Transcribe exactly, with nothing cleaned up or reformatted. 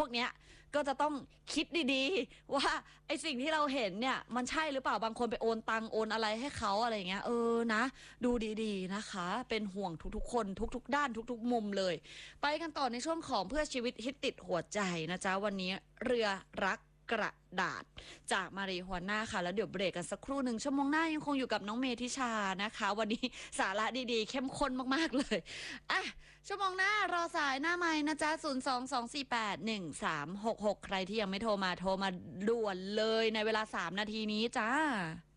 วกเนี้ยก็จะต้องคิดดีๆว่าไอสิ่งที่เราเห็นเนี่ยมันใช่หรือเปล่าบางคนไปโอนตังโอนอะไรให้เขาอะไรเงี้ยเออนะดูดีๆนะคะเป็นห่วงทุกๆคนทุกๆด้านทุกๆมุมเลยไปกันต่อในช่วงของเพื่อชีวิตฮิตติดหัวใจนะจ๊ะวันนี้เรือรักกระดาษจากมารีฮวน่าค่ะแล้วเดี๋ยวเบรกกันสักครู่หนึ่งชั่วโมงหน้ายังคงอยู่กับน้องเมธิชานะคะวันนี้สาระดีๆเข้มข้นมากๆเลยอ่ะชั่วโมงหน้ารอสายหน้าไม้นะจ๊ะศูนย์ สอง สอง สี่ แปด หนึ่ง สาม หก หกใครที่ยังไม่โทรมาโทรมาด่วนเลยในเวลาสามนาทีนี้จ้า